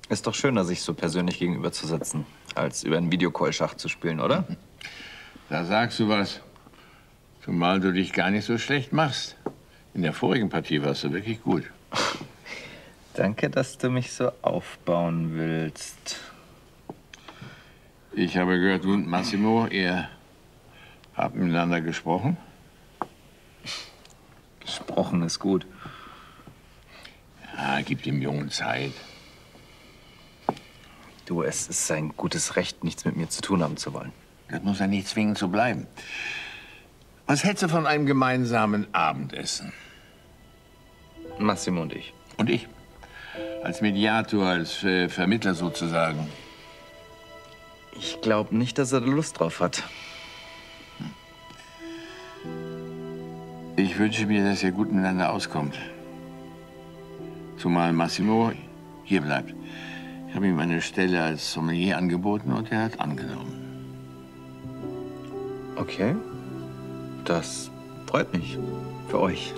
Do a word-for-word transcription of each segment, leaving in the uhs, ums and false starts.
Ist doch schöner, sich so persönlich gegenüberzusetzen, als über einen Videocall Schach zu spielen, oder? Da sagst du was. Zumal du dich gar nicht so schlecht machst. In der vorigen Partie warst du wirklich gut. Danke, dass du mich so aufbauen willst. Ich habe gehört, du und Massimo, ihr habt miteinander gesprochen. Gesprochen ist gut. Ja, gib dem Jungen Zeit. Du, es ist sein gutes Recht, nichts mit mir zu tun haben zu wollen. Das muss ja nicht zwingend so bleiben. Was hältst du von einem gemeinsamen Abendessen? Massimo und ich. Und ich? Als Mediator, als äh, Vermittler sozusagen. Ich glaube nicht, dass er da Lust drauf hat. Ich wünsche mir, dass ihr gut miteinander auskommt. Zumal Massimo hier bleibt. Ich habe ihm eine Stelle als Sommelier angeboten und er hat angenommen. Okay. Das freut mich. Für euch.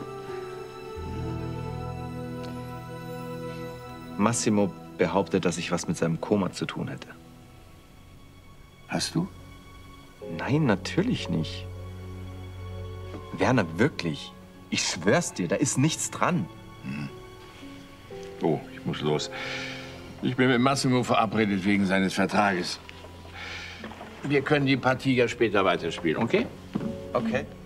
Massimo behauptet, dass ich was mit seinem Koma zu tun hätte. Hast du? Nein, natürlich nicht. Werner, wirklich. Ich schwör's dir, da ist nichts dran. Hm. Oh, ich muss los. Ich bin mit Massimo verabredet wegen seines Vertrages. Wir können die Partie ja später weiterspielen, okay? Okay.